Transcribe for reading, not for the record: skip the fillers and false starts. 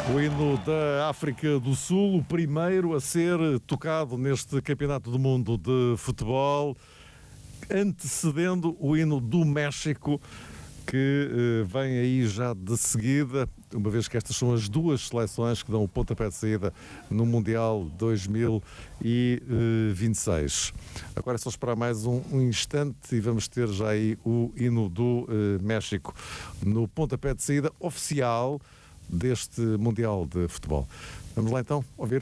O hino da África do Sul, o primeiro a ser tocado neste Campeonato do Mundo de Futebol, antecedendo o hino do México, que vem aí já de seguida, uma vez que estas são as duas seleções que dão o pontapé de saída no Mundial 2026. Agora é só esperar mais um instante e vamos ter já aí o hino do México no pontapé de saída oficial deste Mundial de Futebol. Vamos lá então ouvir.